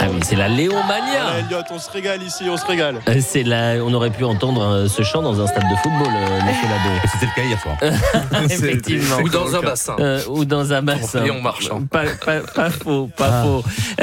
oui, c'est la Léomania. Voilà, Elliot, on se régale ici, on se régale. On aurait pu entendre ce chant dans un stade de football, monsieur Labbé. C'était le cas hier soir. Effectivement. Ou dans un bassin. Ou dans un bassin. Léon Marchand. Pas faux, pas faux.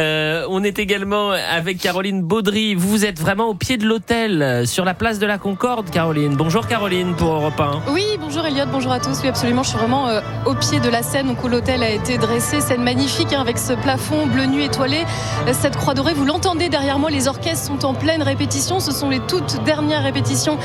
On est également avec Caroline Baudry. Vous êtes vraiment au pied de l'hôtel, sur la place de la Concorde, Caroline. Bonjour Caroline pour Europe 1. Oui, bonjour Elliot, bonjour à tous. Oui, absolument, je suis vraiment au pied de la scène donc, où l'hôtel a été dressé. Scène magnifique avec ce plafond bleu nuit étoilé, cette croix dorée. Vous l'entendez derrière moi, les orchestres sont en pleine répétition. Ce sont les toutes dernières répétitions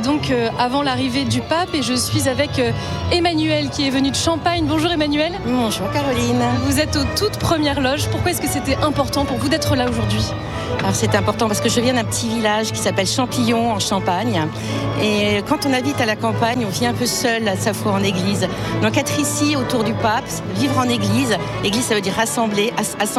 avant l'arrivée du pape. Et je suis avec Emmanuel qui est venu de Champagne. Bonjour Emmanuel. Bonjour Caroline. Vous êtes aux toutes premières loges. Pourquoi est-ce que c'était important pour vous d'être là aujourd'hui ? Alors c'est important parce que je viens d'un petit village qui s'appelle Champillon en Champagne. Et quand on habite à la campagne, on vit un peu seul à sa foi en église. Donc être ici autour du pape, vivre en église, église ça veut dire assembler,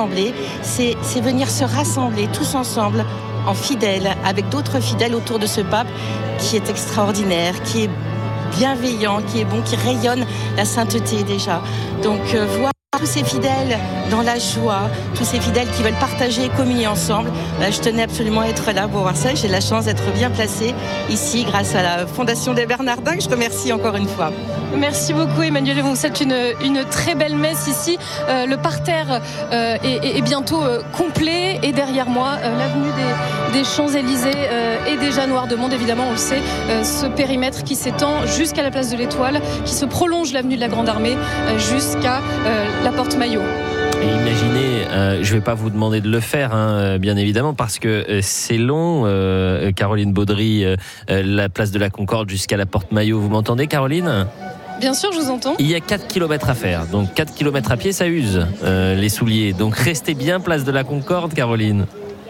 c'est venir se rassembler tous ensemble en fidèles, avec d'autres fidèles autour de ce pape qui est extraordinaire, qui est bienveillant, qui est bon, qui rayonne la sainteté déjà. Donc voir tous ces fidèles dans la joie, tous ces fidèles qui veulent partager et communier ensemble. Je tenais absolument à être là pour voir ça. J'ai la chance d'être bien placée ici grâce à la Fondation des Bernardins que je remercie encore une fois. Merci beaucoup Emmanuel. Vous faites une très belle messe ici. Le parterre est bientôt complet et derrière moi, l'avenue des Champs-Élysées est déjà noire de monde. Évidemment, on le sait, ce périmètre qui s'étend jusqu'à la place de l'Étoile, qui se prolonge l'avenue de la Grande Armée jusqu'à la Porte Maillot. Et imaginez, je ne vais pas vous demander de le faire, bien évidemment, parce que c'est long, Caroline Baudry, la place de la Concorde jusqu'à la Porte Maillot. Vous m'entendez, Caroline ? Bien sûr, je vous entends. Il y a 4 km à faire, donc 4 km à pied, ça use les souliers. Donc restez bien place de la Concorde, Caroline.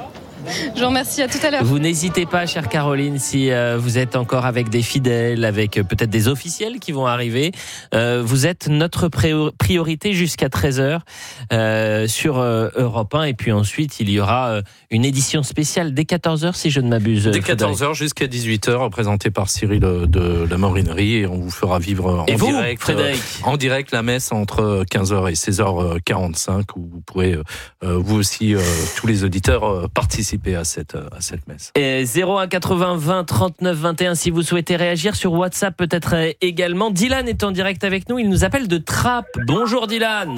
Je vous remercie, à tout à l'heure. Vous n'hésitez pas, chère Caroline, si vous êtes encore avec des fidèles, avec peut-être des officiels qui vont arriver. Vous êtes notre priorité jusqu'à 13h sur Europe 1. Et puis ensuite, il y aura une édition spéciale dès 14h, si je ne m'abuse. Dès 14h jusqu'à 18h, présentée par Cyril de la Morinerie. Et on vous fera vivre en direct la messe entre 15h et 16h45, où vous pourrez, vous aussi, tous les auditeurs, participer à cette messe. 01 80 20 39 21 si vous souhaitez réagir, sur WhatsApp peut-être également. Dylan est en direct avec nous, il nous appelle de Trappes. Bonjour Dylan.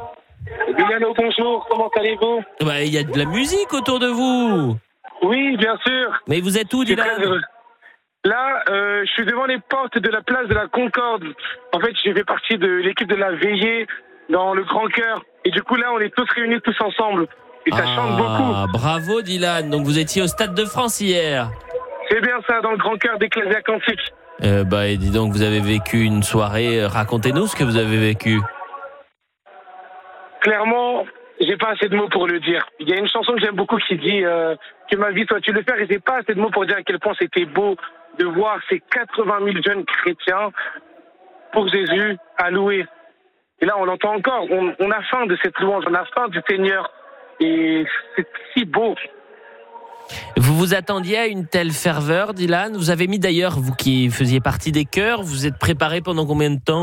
Dylan, bonjour, comment allez-vous ? Il y a de la musique autour de vous. Oui, bien sûr. Mais vous êtes où, Dylan ? Là, je suis devant les portes de la place de la Concorde. En fait, j'ai fait partie de l'équipe de la veillée dans le Grand Chœur. Et du coup, là, on est tous réunis tous ensemble. Et ça chante beaucoup. Bravo Dylan, donc vous étiez au Stade de France hier. C'est bien ça, dans le Grand Chœur d'Ecclésia Cantique. Et dis donc, vous avez vécu une soirée, racontez-nous ce que vous avez vécu. Clairement, j'ai pas assez de mots pour le dire. Il y a une chanson que j'aime beaucoup qui dit que ma vie soit-tu le faire, et j'ai pas assez de mots pour dire à quel point c'était beau de voir ces 80 000 jeunes chrétiens pour Jésus à louer. Et là, on l'entend encore, on a faim de cette louange, on a faim du Seigneur. Et c'est si beau. Vous vous attendiez à une telle ferveur, Dylan ? Vous avez mis d'ailleurs, vous qui faisiez partie des chœurs, vous êtes préparé pendant combien de temps ?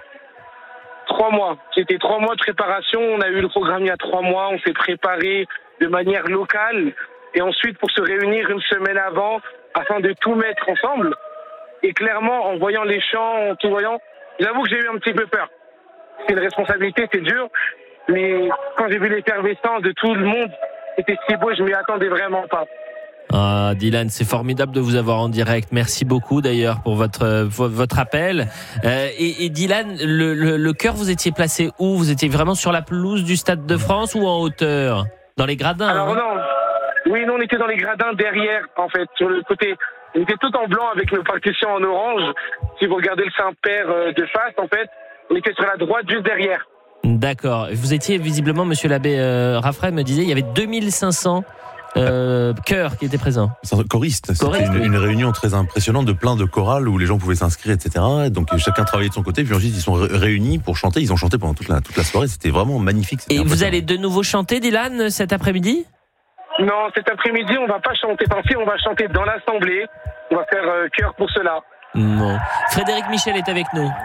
3 mois. C'était 3 mois de préparation. On a eu le programme il y a 3 mois. On s'est préparé de manière locale. Et ensuite, pour se réunir une semaine avant, afin de tout mettre ensemble. Et clairement, en voyant les chants, en tout voyant, j'avoue que j'ai eu un petit peu peur. C'est une responsabilité, c'est dur. Mais quand j'ai vu l'effervescence de tout le monde, c'était si beau, je m'y attendais vraiment pas. Dylan, c'est formidable de vous avoir en direct. Merci beaucoup d'ailleurs pour votre appel. Et Dylan, le chœur, vous étiez placé où ? Vous étiez vraiment sur la pelouse du Stade de France ou en hauteur ? Dans les gradins ? Alors non, on était dans les gradins derrière, en fait, sur le côté. On était tout en blanc avec nos partitions en orange. Si vous regardez le Saint-Père de face, en fait, on était sur la droite juste derrière. D'accord. Vous étiez visiblement, monsieur l'abbé Raffray me disait, il y avait 2500 chœurs qui étaient présents. Choristes. C'était une réunion très impressionnante de plein de chorales où les gens pouvaient s'inscrire, etc. Donc chacun travaillait de son côté. Puis ensuite, ils sont réunis pour chanter. Ils ont chanté pendant toute la soirée. C'était vraiment magnifique. Et vous allez de nouveau chanter, Dylan, cet après-midi ? Non, cet après-midi, on va pas chanter par-ci. On va chanter dans l'assemblée. On va faire chœur pour cela. Bon. Frédéric Michel est avec nous.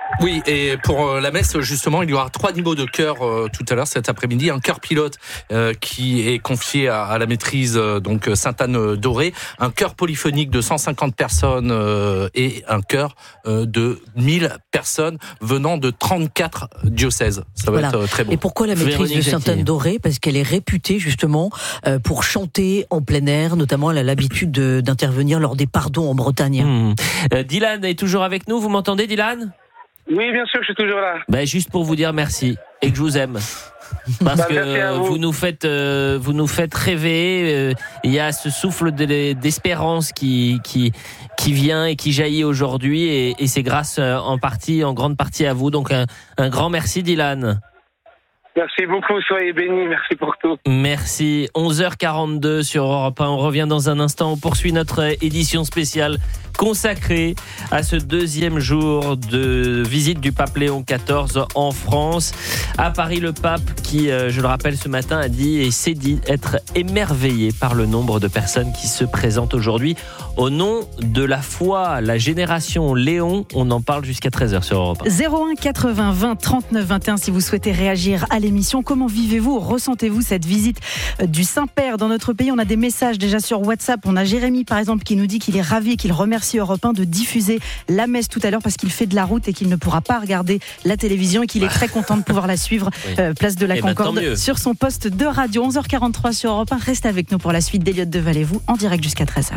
Oui, et pour la messe, justement, il y aura 3 niveaux de chœur tout à l'heure, cet après-midi. Un chœur pilote qui est confié à la maîtrise donc Sainte-Anne d'Auray, un chœur polyphonique de 150 personnes et un chœur de 1000 personnes venant de 34 diocèses. Ça va être très beau. Et pourquoi la maîtrise de Sainte-Anne d'Auray ? Parce qu'elle est réputée justement pour chanter en plein air, notamment elle a l'habitude d'intervenir lors des pardons en Bretagne. Dylan est toujours avec nous, vous m'entendez Dylan ? Oui, bien sûr, je suis toujours là. Juste pour vous dire merci et que je vous aime. Parce que vous nous faites rêver. Il y a ce souffle d'espérance qui vient et qui jaillit aujourd'hui, et c'est grâce en grande partie à vous. Donc un grand merci Dylan. Merci beaucoup, soyez bénis, merci pour tout. Merci. 11h42 sur Europe 1. On revient dans un instant. On poursuit notre édition spéciale consacrée à ce 2e jour de visite du pape Léon XIV en France. À Paris, le pape qui, je le rappelle ce matin, a dit et s'est dit être émerveillé par le nombre de personnes qui se présentent aujourd'hui au nom de la foi. La génération Léon, on en parle jusqu'à 13h sur Europe 1. 01 80 20 39 21 si vous souhaitez réagir à l'émission. Comment vivez-vous, ressentez-vous cette visite du Saint-Père dans notre pays ? On a des messages déjà sur WhatsApp. On a Jérémy par exemple qui nous dit qu'il est ravi et qu'il remercie Europe 1 de diffuser la messe tout à l'heure parce qu'il fait de la route et qu'il ne pourra pas regarder la télévision et qu'il est très content de pouvoir la suivre place de la Concorde sur son poste de radio. 11h43 sur Europe 1. Reste avec nous pour la suite d'Eliott de Valévou en direct jusqu'à 13h.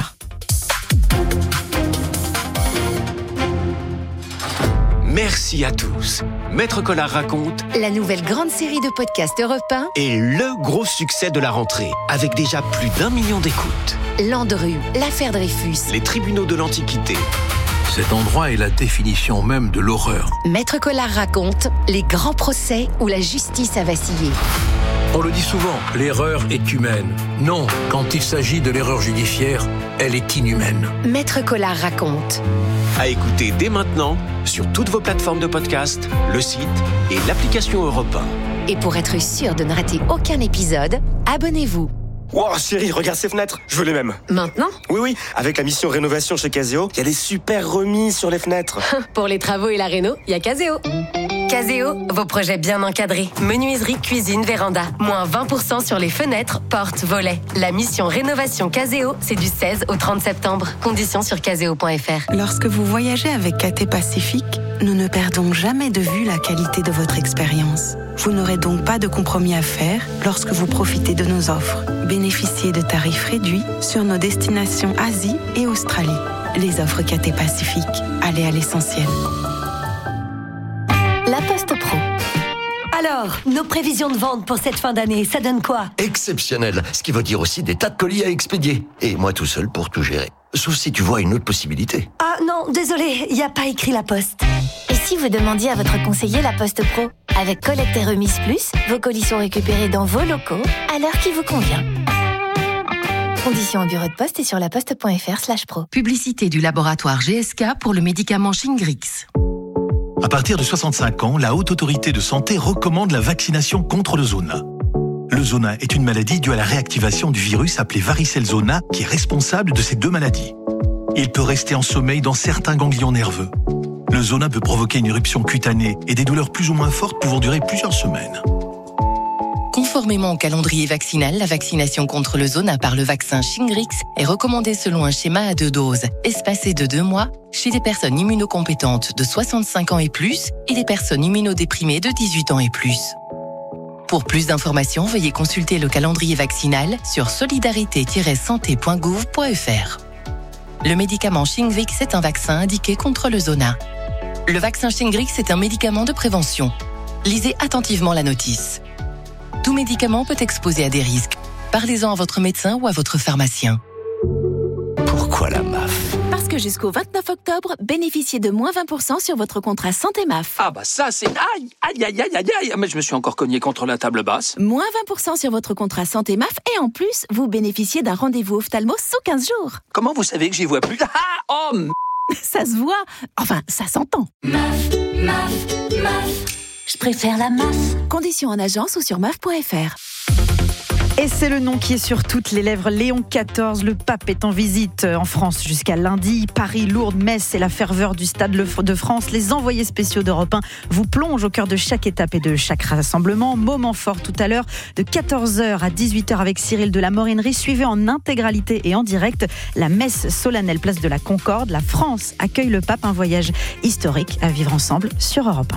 Merci à tous. Maître Collard raconte, la nouvelle grande série de podcasts Europe 1 est le gros succès de la rentrée, avec déjà plus d'1 million d'écoutes. Landru, l'affaire Dreyfus, les tribunaux de l'Antiquité. Cet endroit est la définition même de l'horreur. Maître Collard raconte, les grands procès où la justice a vacillé. On le dit souvent, l'erreur est humaine. Non, quand il s'agit de l'erreur judiciaire, elle est inhumaine. Maître Collard raconte. À écouter dès maintenant sur toutes vos plateformes de podcast, le site et l'application Europe 1. Et pour être sûr de ne rater aucun épisode, abonnez-vous. Wow, chérie, regarde ces fenêtres, je veux les mêmes. Maintenant ? Oui, avec la mission rénovation chez Caseo, il y a des super remises sur les fenêtres. Pour les travaux et la réno, il y a Caseo. Caseo, vos projets bien encadrés. Menuiserie, cuisine, véranda. Moins 20% sur les fenêtres, portes, volets. La mission rénovation Caseo, c'est du 16 au 30 septembre. Conditions sur caseo.fr. Lorsque vous voyagez avec KT Pacifique, nous ne perdons jamais de vue la qualité de votre expérience. Vous n'aurez donc pas de compromis à faire lorsque vous profitez de nos offres. Bénéficiez de tarifs réduits sur nos destinations Asie et Australie. Les offres KT Pacifique. Allez à l'essentiel. La Poste Pro. Alors, nos prévisions de vente pour cette fin d'année, ça donne quoi ? Exceptionnel, ce qui veut dire aussi des tas de colis à expédier. Et moi tout seul pour tout gérer. Sauf si tu vois une autre possibilité. Ah non, désolé, il n'y a pas écrit La Poste. Et si vous demandiez à votre conseiller La Poste Pro ? Avec collecte et remise plus, vos colis sont récupérés dans vos locaux, à l'heure qui vous convient. Conditions au bureau de poste et sur laposte.fr/pro. Publicité du laboratoire GSK pour le médicament Shingrix. À partir de 65 ans, la Haute Autorité de Santé recommande la vaccination contre le zona. Le zona est une maladie due à la réactivation du virus appelé varicelle zona qui est responsable de ces deux maladies. Il peut rester en sommeil dans certains ganglions nerveux. Le zona peut provoquer une éruption cutanée et des douleurs plus ou moins fortes pouvant durer plusieurs semaines. Conformément au calendrier vaccinal, la vaccination contre le zona par le vaccin Shingrix est recommandée selon un schéma à 2 doses, espacé de 2 mois, chez les personnes immunocompétentes de 65 ans et plus et les personnes immunodéprimées de 18 ans et plus. Pour plus d'informations, veuillez consulter le calendrier vaccinal sur solidarité-santé.gouv.fr. Le médicament Shingrix est un vaccin indiqué contre le zona. Le vaccin Shingrix est un médicament de prévention. Lisez attentivement la notice. Tout médicament peut exposer à des risques. Parlez-en à votre médecin ou à votre pharmacien. Pourquoi la MAF ? Parce que jusqu'au 29 octobre, bénéficiez de moins 20% sur votre contrat santé MAF. Ah bah ça c'est... Aïe, aïe, aïe, aïe, aïe, aïe. Mais je me suis encore cogné contre la table basse. Moins 20% sur votre contrat santé MAF et en plus, vous bénéficiez d'un rendez-vous ophtalmo sous 15 jours. Comment vous savez que j'y vois plus ? Ah, oh, ça se voit. Enfin, ça s'entend. MAF, MAF, MAF. Je préfère la MAF. Conditions en agence ou sur MAF.fr. Et c'est le nom qui est sur toutes les lèvres. Léon XIV, le pape est en visite en France jusqu'à lundi. Paris, Lourdes, Metz et la ferveur du Stade de France. Les envoyés spéciaux d'Europe 1 vous plongent au cœur de chaque étape et de chaque rassemblement. Moment fort tout à l'heure, de 14h à 18h avec Cyril de la Morinerie. Suivez en intégralité et en direct la messe solennelle place de la Concorde. La France accueille le pape, un voyage historique à vivre ensemble sur Europe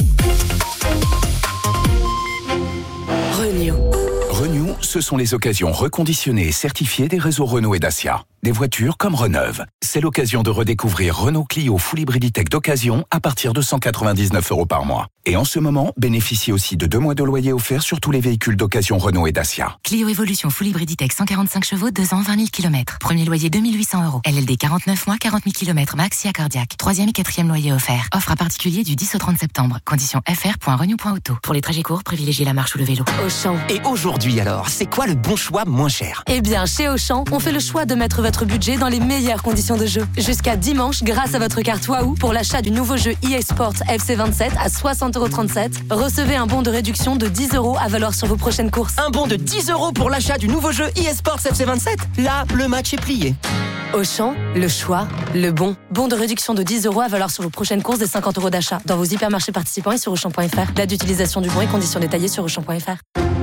1. Renew, ce sont les occasions reconditionnées et certifiées des réseaux Renault et Dacia. Des voitures comme Reneuve. C'est l'occasion de redécouvrir Renault Clio Full Hybrid E-Tech d'occasion à partir de 199 € par mois. Et en ce moment, bénéficiez aussi de 2 mois de loyer offerts sur tous les véhicules d'occasion Renault et Dacia. Clio Evolution Full Hybrid E-Tech 145 chevaux, 2 ans, 20 000 km. Premier loyer 2 800 €. LLD 49 mois, 40 000 km max, SIA cardiaque. 3e et 4e loyer offert. Offre à particulier du 10 au 30 septembre. Conditions fr.renew.auto. Pour les trajets courts, privilégiez la marche ou le vélo. Auchan. Et aujourd'hui alors, c'est quoi le bon choix moins cher ? Eh bien, chez Auchan, on fait le choix de mettre votre budget dans les meilleures conditions de jeu. Jusqu'à dimanche, grâce à votre carte Wahoo, pour l'achat du nouveau jeu EA Sports FC27 à 60,37 €, recevez un bon de réduction de 10 € à valoir sur vos prochaines courses. Un bon de 10 € pour l'achat du nouveau jeu EA Sports FC27 ? Là, le match est plié. Auchan, le choix, le bon. Bon de réduction de 10 € à valoir sur vos prochaines courses des 50 € d'achat. Dans vos hypermarchés participants et sur Auchan.fr. Date d'utilisation du bon et conditions détaillées sur Auchan.fr.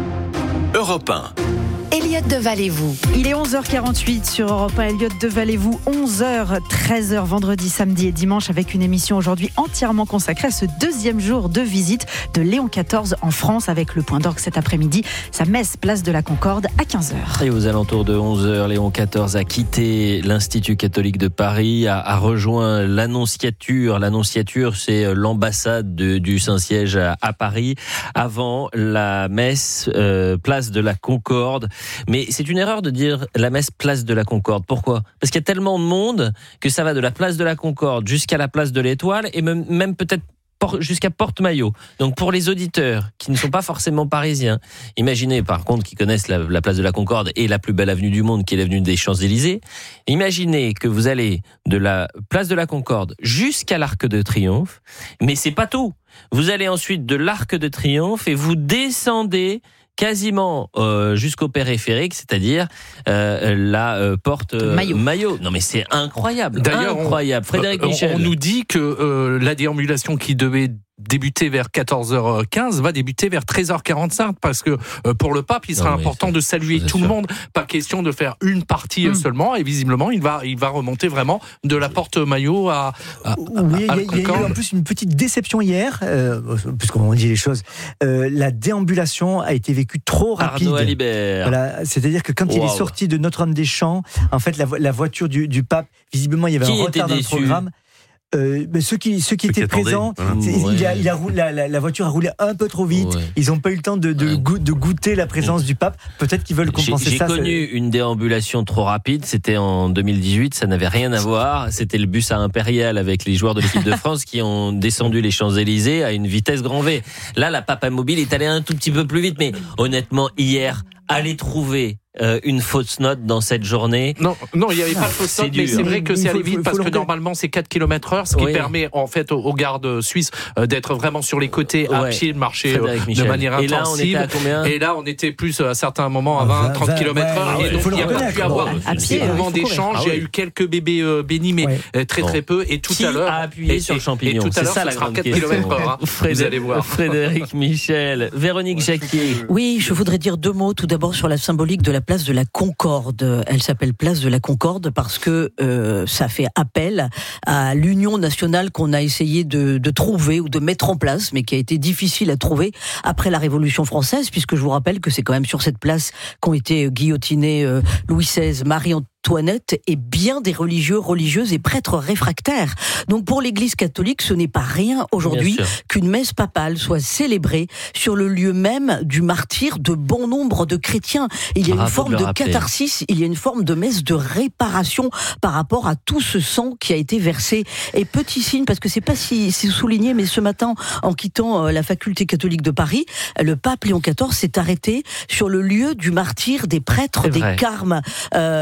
Europe 1. Elliot Devalez-vous. Il est 11h48 sur Europe 1. Elliot Devalez-vous, 11h, 13h, vendredi, samedi et dimanche, avec une émission aujourd'hui entièrement consacrée à ce deuxième jour de visite de Léon XIV en France, avec le point d'orgue cet après-midi, sa messe place de la Concorde à 15h. Et aux alentours de 11h, Léon XIV a quitté l'Institut catholique de Paris, a rejoint l'Annonciature. L'Annonciature, c'est l'ambassade du Saint-Siège à Paris, avant la messe place de la Concorde. Mais c'est une erreur de dire la messe place de la Concorde. Pourquoi ? Parce qu'il y a tellement de monde que ça va de la place de la Concorde jusqu'à la place de l'Étoile et même peut-être jusqu'à Porte-Maillot. Donc pour les auditeurs qui ne sont pas forcément parisiens, imaginez par contre qui connaissent la place de la Concorde et la plus belle avenue du monde qui est l'avenue des Champs-Élysées, imaginez que vous allez de la place de la Concorde jusqu'à l'Arc de Triomphe, mais c'est pas tout. Vous allez ensuite de l'Arc de Triomphe et vous descendez quasiment jusqu'au périphérique, c'est-à-dire la porte Maillot. Non mais c'est incroyable. D'ailleurs, incroyable. Frédéric Michel. On nous dit que la déambulation qui devait débuter vers 14h15 va débuter vers 13h45 parce que pour le pape il sera important de saluer tout le monde, pas question de faire une partie seulement, et visiblement il va remonter vraiment de la porte Maillot à oui, il y a eu en plus une petite déception hier, puisqu'on dit les choses, la déambulation a été vécue trop rapide. Arnaud Alibert. Voilà, c'est-à-dire que quand il est sorti de Notre-Dame-des-Champs, en fait la voiture du pape, visiblement il y avait un retard dans le programme. Ceux qui étaient présents, la voiture a roulé un peu trop vite. Ouais. Ils n'ont pas eu le temps de goûter la présence du pape. Peut-être qu'ils veulent compenser ça. J'ai connu une déambulation trop rapide. C'était en 2018. Ça n'avait rien à voir. C'était le bus à Impérial avec les joueurs de l'équipe de France qui ont descendu les Champs-Élysées à une vitesse grand V. Là, la Papa Mobile est allée un tout petit peu plus vite. Mais honnêtement, hier, aller trouver une fausse note dans cette journée. Non, il n'y avait pas de fausse note, mais c'est vrai que c'est allé vite parce que normalement c'est 4 km/h, ce qui permet en fait aux gardes suisses d'être vraiment sur les côtés à pied, de marcher de manière intensive. Et là, on était plus à certains moments à 20-30 km/h. Et donc il n'y a pas pu avoir des moments d'échange. Il y a eu quelques bébés bénis, mais très peu. Et tout à l'heure, a appuyé sur le champignon. Et tout à l'heure, ça sera 4 km/h. Vous allez voir. Frédéric Michel, Véronique Jacquier. Oui, je voudrais dire 2 mots tout d'abord sur la symbolique de la place de la Concorde. Elle s'appelle place de la Concorde parce que ça fait appel à l'union nationale qu'on a essayé de trouver ou de mettre en place, mais qui a été difficile à trouver après la Révolution française, puisque je vous rappelle que c'est quand même sur cette place qu'ont été guillotinés Louis XVI, Marie-Antoinette et bien des religieuses et prêtres réfractaires. Donc pour l'Église catholique, ce n'est pas rien aujourd'hui qu'une messe papale soit célébrée sur le lieu même du martyre de bon nombre de chrétiens. Il y a une forme de catharsis, il y a une forme de messe de réparation par rapport à tout ce sang qui a été versé. Et petit signe, parce que c'est pas si souligné, mais ce matin, en quittant la faculté catholique de Paris, le pape Léon XIV s'est arrêté sur le lieu du martyre des prêtres des Carmes, en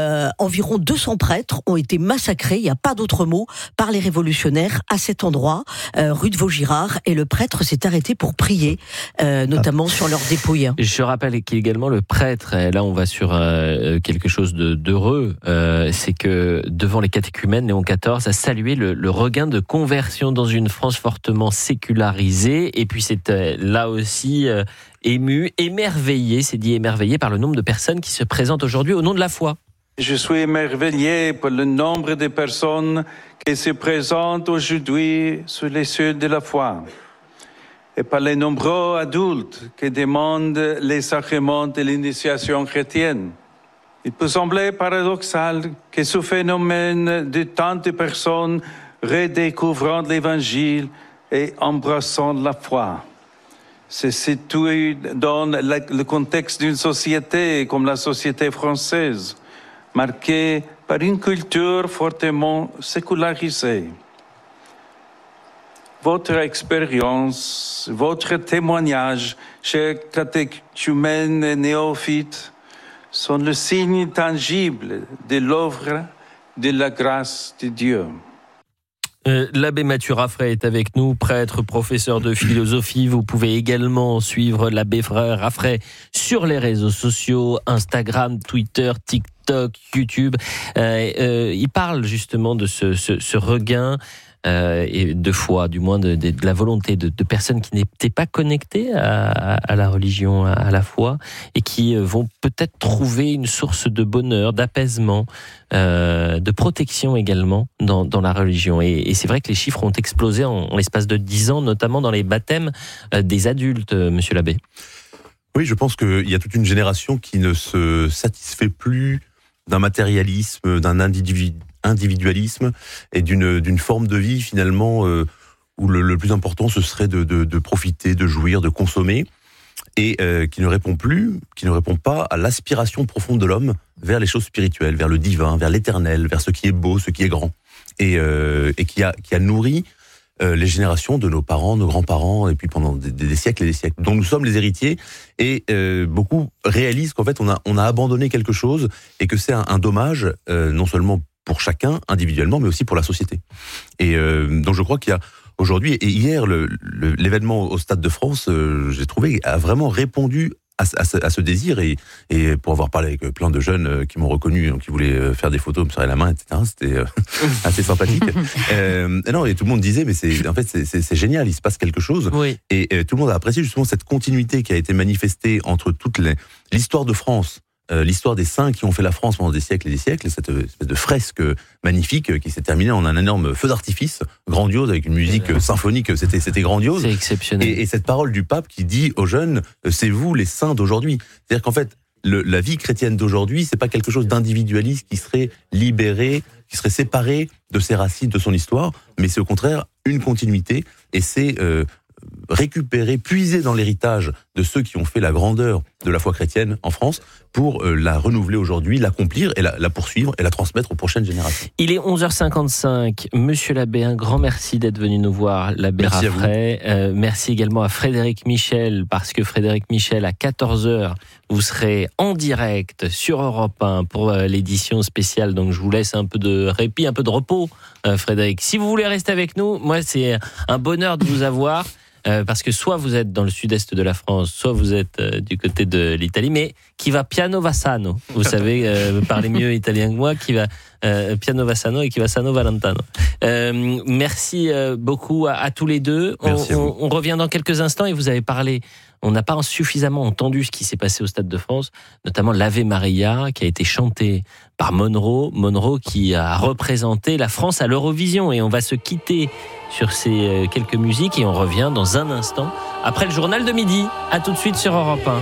environ 200 prêtres ont été massacrés, il n'y a pas d'autre mot, par les révolutionnaires à cet endroit, rue de Vaugirard, et le prêtre s'est arrêté pour prier, notamment sur leur dépouille. Je rappelle qu'également le prêtre, et là on va sur quelque chose d'heureux, c'est que devant les catéchumènes, Léon XIV a salué le regain de conversion dans une France fortement sécularisée, et puis c'est là aussi émerveillé, c'est dit émerveillé par le nombre de personnes qui se présentent aujourd'hui au nom de la foi. Je suis émerveillé par le nombre de personnes qui se présentent aujourd'hui sur les cieux de la foi et par les nombreux adultes qui demandent les sacrements de l'initiation chrétienne. Il peut sembler paradoxal que ce phénomène de tant de personnes redécouvrant l'Évangile et embrassant la foi se situe dans le contexte d'une société comme la société française, marquée par une culture fortement sécularisée. Votre expérience, votre témoignage, chers catéchumènes et néophytes, sont le signe tangible de l'œuvre de la grâce de Dieu. L'abbé Mathieu Raffray est avec nous, prêtre, professeur de philosophie. Vous pouvez également suivre l'abbé Raffray sur les réseaux sociaux, Instagram, Twitter, TikTok, YouTube. Il parle justement de ce regain et de foi, du moins de la volonté de personnes qui n'étaient pas connectées à la religion, à la foi, et qui vont peut-être trouver une source de bonheur, d'apaisement, de protection également dans la religion. Et c'est vrai que les chiffres ont explosé en l'espace de 10 ans, notamment dans les baptêmes des adultes, monsieur l'abbé. Oui, je pense qu'il y a toute une génération qui ne se satisfait plus d'un matérialisme, d'un individualisme et d'une forme de vie finalement où le plus important ce serait de profiter, de jouir, de consommer, et qui ne répond pas à l'aspiration profonde de l'homme vers les choses spirituelles, vers le divin, vers l'éternel, vers ce qui est beau, ce qui est grand, et qui a nourri les générations de nos parents, nos grands-parents, et puis pendant des siècles et des siècles, dont nous sommes les héritiers, et beaucoup réalisent qu'en fait on a abandonné quelque chose, et que c'est un dommage, non seulement pour chacun individuellement, mais aussi pour la société. Et donc je crois qu'il y a aujourd'hui, et hier, l'événement au Stade de France, j'ai trouvé, a vraiment répondu à ce désir, et pour avoir parlé avec plein de jeunes qui m'ont reconnu, qui voulaient faire des photos, me serrer la main, etc., c'était assez sympathique. Non, et tout le monde disait, mais c'est génial, il se passe quelque chose. Oui. Et tout le monde a apprécié justement cette continuité qui a été manifestée entre toute l'histoire de France, l'histoire des saints qui ont fait la France pendant des siècles et des siècles, cette espèce de fresque magnifique qui s'est terminée en un énorme feu d'artifice, grandiose, avec une musique symphonique, c'était grandiose. C'est exceptionnel. Et cette parole du pape qui dit aux jeunes, c'est vous les saints d'aujourd'hui. C'est-à-dire qu'en fait, la vie chrétienne d'aujourd'hui, c'est pas quelque chose d'individualiste qui serait libéré, qui serait séparé de ses racines, de son histoire, mais c'est au contraire une continuité, et c'est récupérer, puiser dans l'héritage de ceux qui ont fait la grandeur de la foi chrétienne en France pour la renouveler aujourd'hui, l'accomplir et la poursuivre et la transmettre aux prochaines générations. Il est 11h55. Monsieur l'abbé, un grand merci d'être venu nous voir, l'abbé Raffray. Merci également à Frédéric Michel, parce que Frédéric Michel, à 14h, vous serez en direct sur Europe 1 pour l'édition spéciale. Donc je vous laisse un peu de répit, un peu de repos, Frédéric. Si vous voulez rester avec nous, moi c'est un bonheur de vous avoir. Parce que soit vous êtes dans le sud-est de la France, soit vous êtes du côté de l'Italie, mais qui va piano va sano. Vous savez, parler mieux italien que moi, qui va piano va sano et qui va sano va lontano. Merci beaucoup à tous les deux. On revient dans quelques instants, et vous avez parlé. On n'a pas suffisamment entendu ce qui s'est passé au Stade de France, notamment l'Ave Maria qui a été chanté par Monroe qui a représenté la France à l'Eurovision. Et on va se quitter sur ces quelques musiques, et on revient dans un instant après le journal de midi. À tout de suite sur Europe 1.